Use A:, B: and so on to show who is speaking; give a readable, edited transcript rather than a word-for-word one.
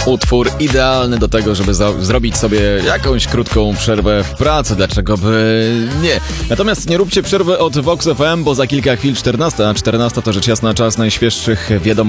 A: Utwór idealny do tego, żeby zrobić sobie jakąś krótką przerwę w pracy. Dlaczego by nie? Natomiast nie róbcie przerwy od Vox FM, bo za kilka chwil 14, a 14 to rzecz jasna czas najświeższych wiadomości